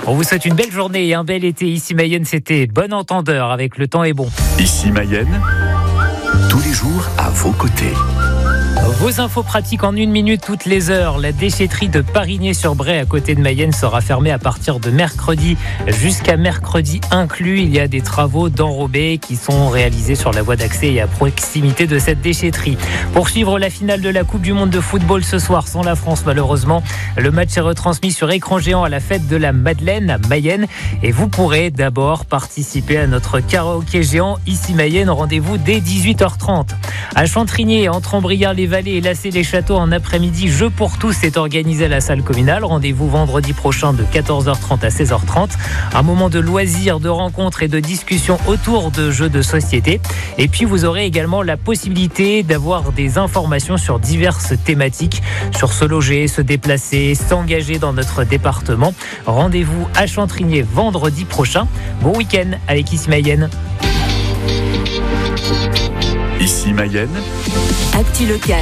On vous souhaite une belle journée et un bel été. Ici Mayenne, c'était Bon Entendeur avec Le Temps est bon. Ici Mayenne, tous les jours à vos côtés. Vos infos pratiques en 1 minute toutes les heures. La déchetterie de Parigné-sur-Bray à côté de Mayenne sera fermée à partir de mercredi jusqu'à mercredi inclus. Il y a des travaux d'enrobés qui sont réalisés sur la voie d'accès et à proximité de cette déchetterie. Pour suivre la finale de la Coupe du Monde de football ce soir sans la France malheureusement, le match est retransmis sur écran géant à la fête de la Madeleine à Mayenne et vous pourrez d'abord participer à notre karaoké géant ici Mayenne. Rendez-vous dès 18h30. À Chantrigné, entre Ambrières-les-Vallées et Lassay-les-Châteaux en après-midi, Jeux pour tous est organisé à la salle communale. Rendez-vous vendredi prochain de 14h30 à 16h30. Un moment de loisirs, de rencontres et de discussions autour de jeux de société. Et puis vous aurez également la possibilité d'avoir des informations sur diverses thématiques, sur se loger, se déplacer, s'engager dans notre département. Rendez-vous à Chantrigné vendredi prochain. Bon week-end avec Ici Mayenne. Ici Mayenne, Actu local.